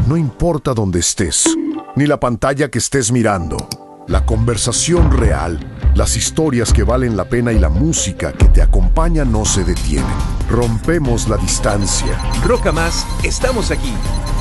No importa dónde estés, ni la pantalla que estés mirando. La conversación real, las historias que valen la pena y la música que te acompaña no se detienen. Rompemos la distancia. Roca Más, estamos aquí.